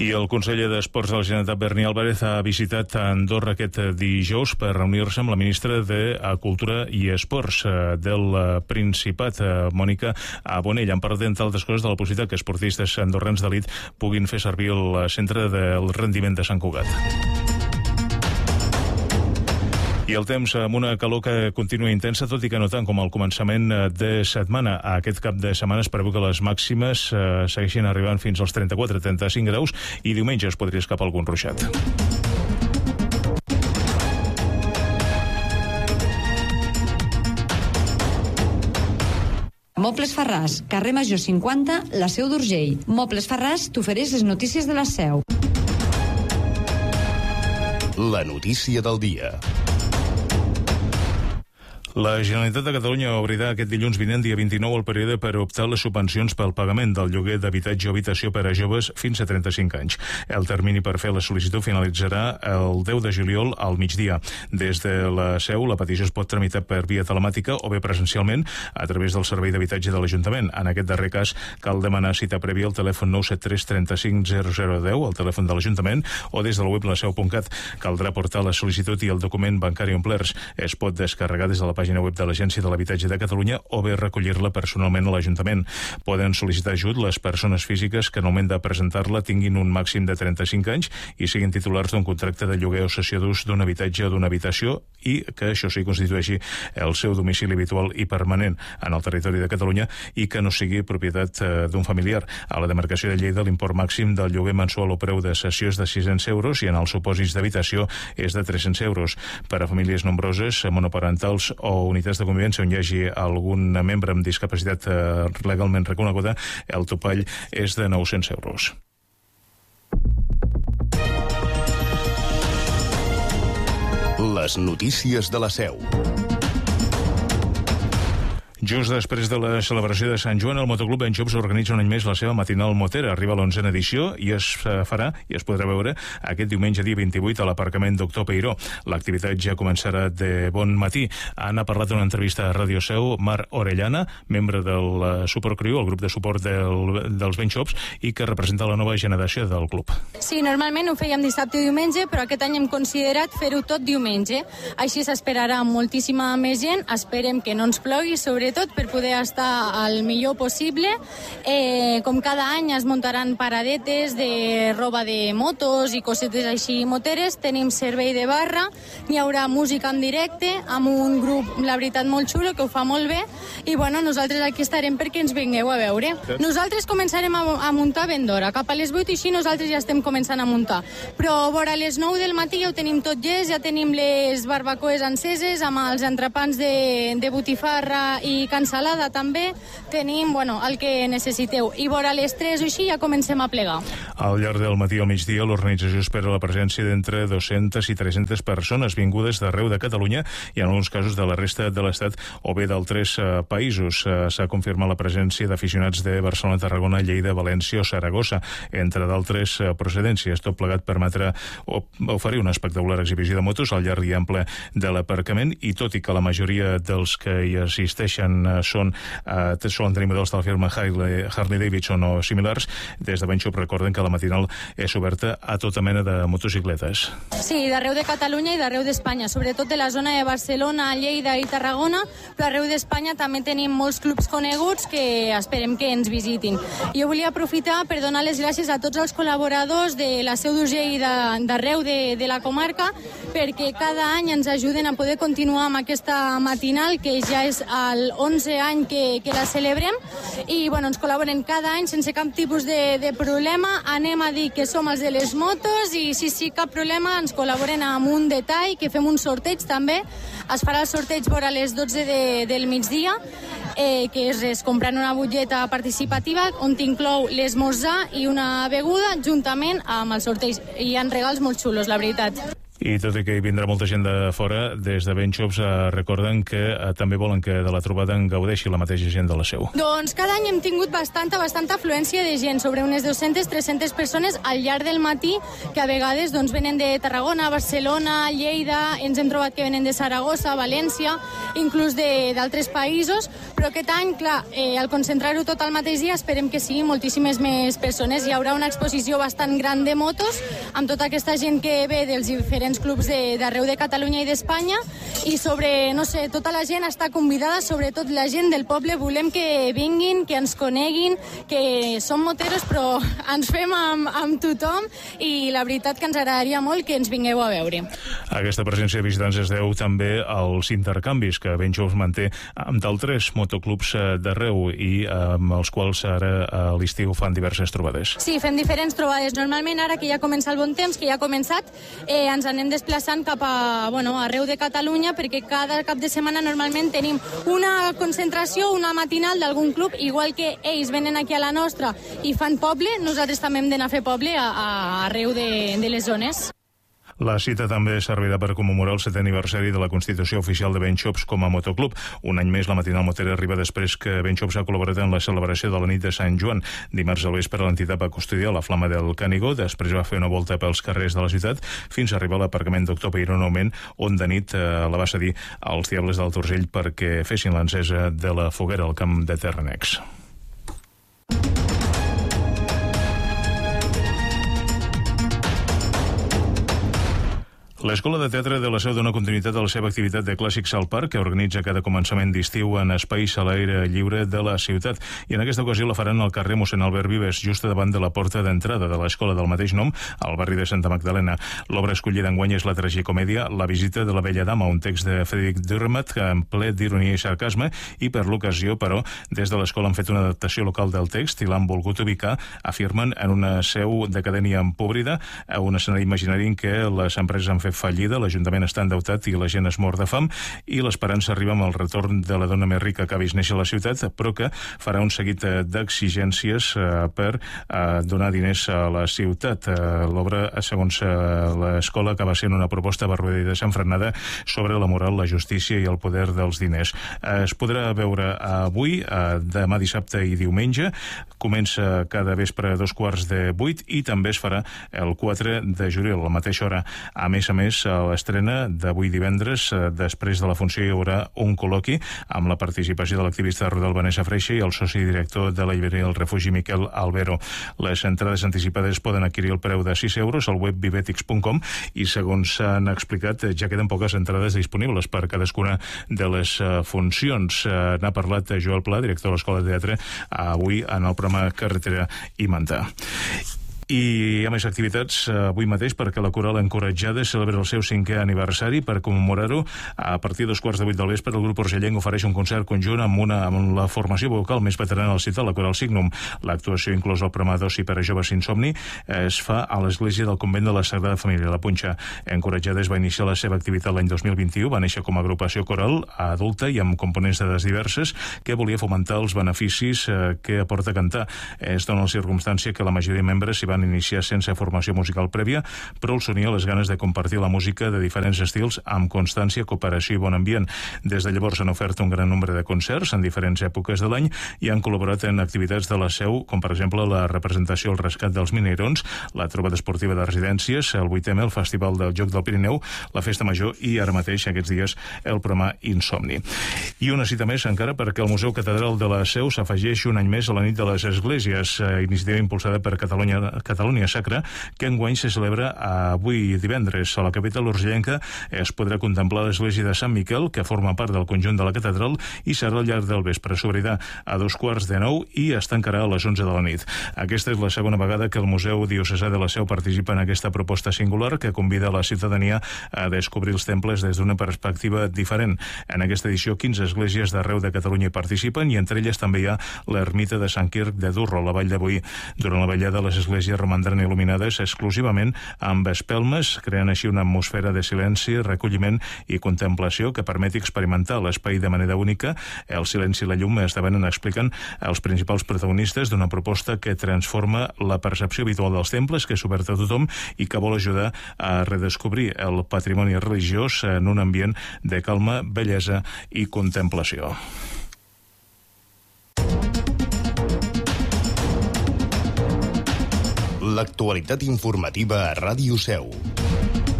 I el conseller d'Esports de la Generalitat, Berni Álvarez, ha visitat Andorra aquest dijous per reunir-se amb la ministra de Cultura i Esports del Principat, Mònica Bonell. Han parlat, entre altres coses, de la possibilitat que esportistes andorrans d'elit puguin fer servir el centre del rendiment de Sant Cugat. I el temps amb una calor que continua intensa, tot i que no tant com al començament de setmana. Aquest cap de setmana es preveu que les màximes segueixin arribant fins als 34-35 graus i diumenge es podria escapar algun ruixat. Mobles Ferràs, carrer Major 50, la Seu d'Urgell. Mobles Ferràs t'ofereix les notícies de la Seu. La notícia del dia. La Generalitat de Catalunya obrirà aquest dilluns vinent, dia 29, el període per optar les subvencions pel pagament del lloguer d'habitatge o habitació per a joves fins a 35 anys. El termini per fer la sol·licitud finalitzarà el 10 de juliol al migdia. Des de la Seu, la petició es pot tramitar per via telemàtica o bé presencialment a través del Servei d'Habitatge de l'Ajuntament. En aquest darrer cas, cal demanar cita prèvia al telèfon 973 35 0010, al telèfon de l'Ajuntament, o des del web laseu.cat. Caldrà portar la sol·licitud i el document bancari omplerts. Es pot descarregar des de la pàgina web de l'Agència de l'Habitatge de Catalunya o bé recollir-la personalment a l'Ajuntament. Poden sol·licitar ajut les persones físiques que en el moment de presentar-la tinguin un màxim de 35 anys i siguin titulars d'un contracte de lloguer o cessió d'ús d'un habitatge o d'una habitació i que això sí constitueixi el seu domicili habitual i permanent en el territori de Catalunya i que no sigui propietat d'un familiar. A la demarcació de Lleida, l'import màxim del lloguer mensual o preu de cessió és de 600 euros i en els supòsits d'habitació és de 300 euros. Per a famílies nombroses, monoparentals o unitats de convivència on hi hagi algun membre amb discapacitat legalment reconeguda, el topall és de 900 euros. Les notícies de la Seu. Just després de la celebració de Sant Joan, el Motoclub Ben Jobs organitza un any més la seva matinal motera. Arriba a l'11a edició i es farà i es podrà veure aquest diumenge dia 28 a l'aparcament Doctor Peiró. L'activitat ja començarà de bon matí. Ha parlat d'una entrevista a Ràdio Seu Mar Orellana, membre del Supercrew, el grup de suport dels Ben Jobs, i que representa la nova generació del club. Sí, normalment ho fèiem dissabte i diumenge, però aquest any hem considerat fer-ho tot diumenge. Així s'esperarà moltíssima més gent. Esperem que no ens plogui, sobretot per poder estar al millor possible. Com cada any es muntaran paradetes de roba de motos i cosetes així moteres. Tenim servei de barra, n'hi haurà música en directe amb un grup, la veritat, molt xulo, que ho fa molt bé, i bueno, nosaltres aquí estarem perquè ens vingueu a veure. Nosaltres començarem a muntar ben d'hora, cap a les 8 i així nosaltres ja estem començant a muntar, però vora les 9 del matí ja ho tenim tot llest, ja tenim les barbacoes enceses amb els entrepans de botifarra i cansalada també, tenim el que necessiteu, i vora les 3 o així ja comencem a plegar. Al llarg del matí al migdia, l'organització espera la presència d'entre 200 i 300 persones vingudes d'arreu de Catalunya i en alguns casos de la resta de l'Estat o bé d'altres països. S'ha confirmat la presència d'aficionats de Barcelona, Tarragona, Lleida, València o Saragossa, entre d'altres procedències. Tot plegat permetrà oferir una espectacular exhibició de motos al llarg i ample de l'aparcament, i tot i que la majoria dels que hi assisteixen solen tenir models de la firma Harley Davidson o similars, des de Ben Job recorden que la matinal és oberta a tota mena de motocicletes. Sí, d'arreu de Catalunya i d'arreu d'Espanya, sobretot de la zona de Barcelona, Lleida i Tarragona, però arreu d'Espanya també tenim molts clubs coneguts que esperem que ens visitin. Jo volia aprofitar per donar les gràcies a tots els col·laboradors de la Seu d'Urgell i d'arreu de la comarca, perquè cada any ens ajuden a poder continuar amb aquesta matinal, que ja és el 11 any que la celebrem, i ens col·laboren cada any sense cap tipus de problema. Anem a dir que som els de les motos i si cap problema ens col·laboren amb un detall, que fem un sorteig també. Es farà el sorteig vora les 12 del migdia, que és comprant una butlleta participativa on t'inclou l'esmorzar i una beguda juntament amb el sorteig. Hi ha regals molt xulos, la veritat. I tot i que hi vindrà molta gent de fora, des de Ben Shops recorden que també volen que de la trobada en gaudeixi la mateixa gent de la Seu. Doncs cada any hem tingut bastanta afluència de gent, sobre unes 200-300 persones al llarg del matí, que a vegades venen de Tarragona, Barcelona, Lleida, ens hem trobat que venen de Saragossa, València, inclús d'altres països, però aquest any, clar, al concentrar-ho tot al mateix dia, esperem que siguin moltíssimes més persones. Hi haurà una exposició bastant gran de motos, amb tota aquesta gent que ve dels diferents clubs d'arreu de Catalunya i d'Espanya, i tota la gent està convidada, sobretot la gent del poble, volem que vinguin, que ens coneguin, que som moteros però ens fem amb tothom, i la veritat que ens agradaria molt que ens vingueu a veure. Aquesta presència de visitants es deu també als intercanvis que Ben Shops manté amb d'altres motoclubs d'arreu i amb els quals ara a l'estiu fan diverses trobades. Sí, fem diferents trobades. Normalment ara que ja comença el bon temps, que ja ha començat, ens anem desplaçant cap a arreu de Catalunya, perquè cada cap de setmana normalment tenim una concentració, una matinal d'algun club, igual que ells venen aquí a la nostra i fan poble, nosaltres també hem d'anar a fer poble arreu de les zones. La cita també servirà per commemorar el 7è aniversari de la constitució oficial de Ben Shops com a motoclub. Un any més, la matinal motera arriba després que Ben Shops ha col·laborat en la celebració de la nit de Sant Joan. Dimarts al vespre l'entitat va custodiar la flama del Canigó, després va fer una volta pels carrers de la ciutat fins a arribar a l'aparcament Doctor Peiró Noument, on de nit la va cedir als Diables del Torrell perquè fessin l'encesa de la foguera al camp de Terranex. L'Escola de Teatre de la Seu dona continuïtat a la seva activitat de Clàssics al Parc, que organitza cada començament d'estiu en espais a l'aire lliure de la ciutat. I en aquesta ocasió la faran al carrer Mossèn Albert Vives, just davant de la porta d'entrada de l'escola del mateix nom, al barri de Santa Magdalena. L'obra escollida enguany és la tragicomèdia La visita de la vella dama, un text de Frederic Dürrenmatt en ple d'ironia i sarcasme, i per l'ocasió, però, des de l'escola han fet una adaptació local del text i l'han volgut ubicar, afirmen, en una seu decadent i empobrida, a un escenari imaginari en què les empreses han fet fallida, l'Ajuntament està endeutat i la gent es mor de fam, i l'esperança arriba amb el retorn de la dona més rica que ha vist néixer a la ciutat, però que farà un seguit d'exigències per donar diners a la ciutat. L'obra, segons l'escola, acaba sent una proposta barruda i desenfrenada sobre la moral, la justícia i el poder dels diners. Es podrà veure avui, demà dissabte i diumenge, comença cada vespre a 7:45 i també es farà el 4 de juliol, a la mateixa hora. A més, a l'estrena d'avui divendres, després de la funció hi haurà un col·loqui amb la participació de l'activista rural Vanessa Freixa i el soci director de la llibreria El Refugi, Miquel Albero. Les entrades anticipades poden adquirir el preu de 6 euros al web vivetix.com i, segons s'han explicat, ja queden poques entrades disponibles per cadascuna de les funcions. N'ha parlat Joel Pla, director de l'Escola de Teatre, avui en el programa Carretera i Mantà. I hi ha més activitats avui mateix perquè la Coral Encoratjada celebra el seu 5è aniversari. Per commemorar-ho, a partir de 7:15 del vespre, el grup urgellenc ofereix un concert conjunt amb la formació vocal més veterana del ciutat, la Coral Signum. L'actuació, inclòs el programa d'oci per a joves insomni, es fa a l'església del convent de la Sagrada Família, la Punxa. Encoratjada es va iniciar la seva activitat l'any 2021, va néixer com a agrupació coral adulta i amb components d'edats diverses que volia fomentar els beneficis que aporta cantar. Es dona la circumstància que la majoria de membres s'hi van iniciar sense formació musical prèvia, però els unia les ganes de compartir la música de diferents estils amb constància, cooperació i bon ambient. Des de llavors han ofert un gran nombre de concerts en diferents èpoques de l'any i han col·laborat en activitats de la Seu, com per exemple la representació al rescat dels Mineirons, la trobada esportiva de residències, el 8M, el Festival del Joc del Pirineu, la Festa Major i ara mateix, aquests dies, el programa Insomni. I una cita més encara perquè el Museu Catedral de la Seu s'afegeix un any més a la nit de les Esglésies, iniciativa impulsada per Catalunya Sacra, que enguany se celebra avui divendres. A la capital urgellenca es podrà contemplar l'església de Sant Miquel, que forma part del conjunt de la catedral, i serà al llarg del vespre. S'obrirà a 9:15 i es tancarà a les 11 de la nit. Aquesta és la segona vegada que el Museu Diocesà de la Seu participa en aquesta proposta singular que convida a la ciutadania a descobrir els temples des d'una perspectiva diferent. En aquesta edició, 15 esglésies d'arreu de Catalunya hi participen i entre elles també hi ha l'ermita de Sant Quirc de Durro, a la Vall de Boí. Durant la vetllada, les esglésies esglésies romandran il·luminades exclusivament amb espelmes, creant així una atmosfera de silenci, recolliment i contemplació que permeti experimentar l'espai de manera única. El silenci i la llum esdevenen, expliquen, els principals protagonistes d'una proposta que transforma la percepció habitual dels temples, que és obert a tothom i que vol ajudar a redescobrir el patrimoni religiós en un ambient de calma, bellesa i contemplació. L'actualitat informativa a Ràdio Seu.